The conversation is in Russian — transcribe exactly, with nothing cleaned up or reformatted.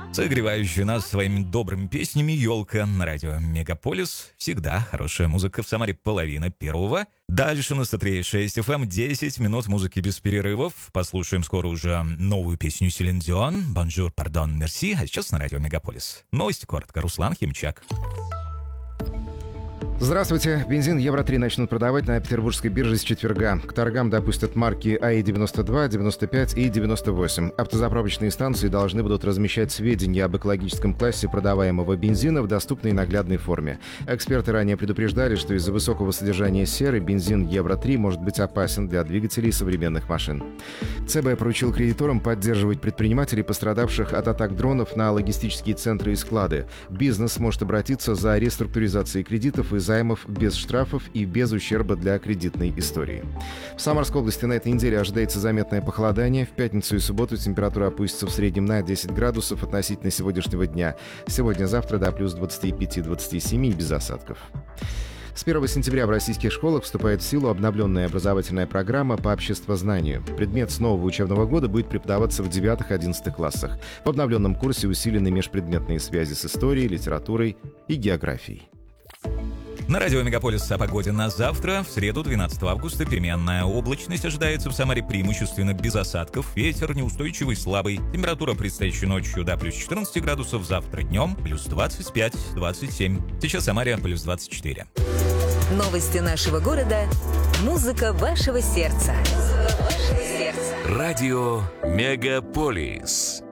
Согревающая нас своими добрыми песнями «Елка» на радио Мегаполис. Всегда хорошая музыка. В Самаре половина первого. Дальше на сто три и шесть эф эм десять минут музыки без перерывов. Послушаем скоро уже новую песню Селин Дион «Bonjour, pardon, merci». А сейчас на радио Мегаполис. Новости коротко. Руслан Химчак. Здравствуйте. Бензин Евро три начнут продавать на петербургской бирже с четверга. К торгам допустят марки АИ девяносто два, девяносто пять и девяносто восемь. Автозаправочные станции должны будут размещать сведения об экологическом классе продаваемого бензина в доступной и наглядной форме. Эксперты ранее предупреждали, что из-за высокого содержания серы бензин Евро три может быть опасен для двигателей современных машин. ЦБ поручил кредиторам поддерживать предпринимателей, пострадавших от атак дронов на логистические центры и склады. Бизнес может обратиться за реструктуризацией кредитов и займов без штрафов и без ущерба для кредитной истории. В Самарской области на этой неделе ожидается заметное похолодание. В пятницу и субботу температура опустится в среднем на десять градусов относительно сегодняшнего дня. Сегодня-завтра до плюс двадцать пять - двадцать семь и без осадков. С первого сентября в российских школах вступает в силу обновленная образовательная программа по обществознанию. Предмет с нового учебного года будет преподаваться в девятых-одиннадцатых классах. В обновленном курсе усилены межпредметные связи с историей, литературой и географией. На радио Мегаполис о погоде на завтра. В среду, двенадцатого августа, переменная облачность ожидается в Самаре преимущественно без осадков. Ветер неустойчивый, слабый. Температура предстоящей ночью до плюс четырнадцать градусов. Завтра днем плюс двадцать пять - двадцать семь. Сейчас в Самаре плюс двадцать четыре. Новости нашего города. Музыка вашего сердца. Музыка вашего сердца. Радио Мегаполис.